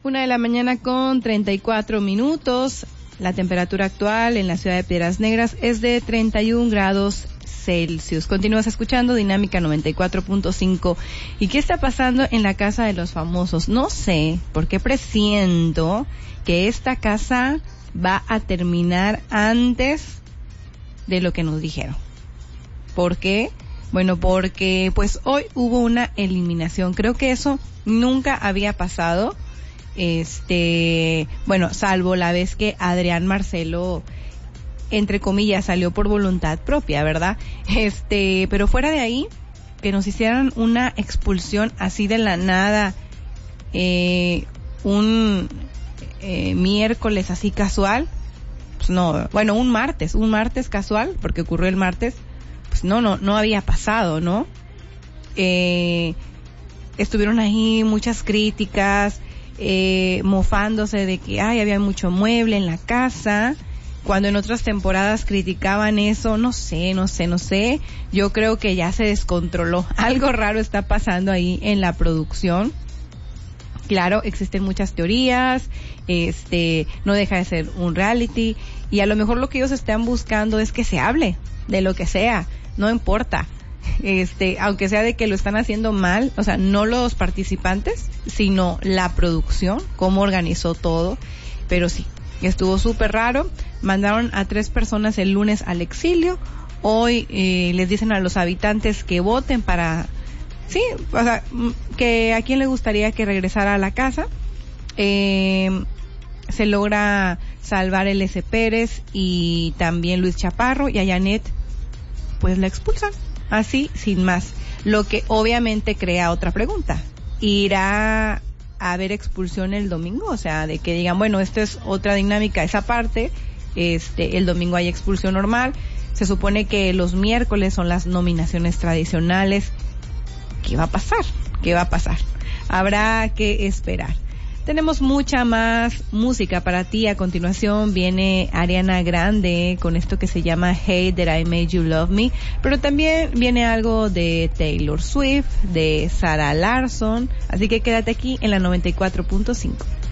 1:34 a.m. La temperatura actual en la ciudad de Piedras Negras es de 31 grados Celsius. Continúas escuchando Dinámica 94.5. ¿Y qué está pasando en la casa de los famosos? No sé, porque presiento que esta casa va a terminar antes de lo que nos dijeron. ¿Por qué? Bueno, porque pues hoy hubo una eliminación. Creo que eso nunca había pasado. Bueno, salvo la vez que Adrián Marcelo, entre comillas, salió por voluntad propia, ¿verdad? Pero fuera de ahí, que nos hicieran una expulsión así de la nada, un miércoles así casual, pues no, bueno, un martes casual, porque ocurrió el martes, pues no había pasado, ¿no? Estuvieron ahí muchas críticas, mofándose de que había mucho mueble en la casa, cuando en otras temporadas criticaban eso. No sé, yo creo que ya se descontroló, algo raro está pasando ahí en la producción. Claro, existen muchas teorías, no deja de ser un reality, y a lo mejor lo que ellos están buscando es que se hable de lo que sea, no importa. Aunque sea de que lo están haciendo mal, o sea, no los participantes, sino la producción, cómo organizó todo. Pero sí, estuvo súper raro. Mandaron a 3 personas el lunes al exilio. Hoy les dicen a los habitantes que voten para, sí, o sea, que a quién le gustaría que regresara a la casa. Se logra salvar el S. Pérez y también Luis Chaparro, y a Janet pues la expulsan. Así, sin más. Lo que obviamente crea otra pregunta. ¿Irá a haber expulsión el domingo? O sea, de que digan, bueno, esta es otra dinámica, esa parte, el domingo hay expulsión normal. Se supone que los miércoles son las nominaciones tradicionales. ¿Qué va a pasar? Habrá que esperar. Tenemos mucha más música para ti. A continuación viene Ariana Grande con esto que se llama Hey That I Made You Love Me, pero también viene algo de Taylor Swift, de Sarah Larsson, así que quédate aquí en la 94.5.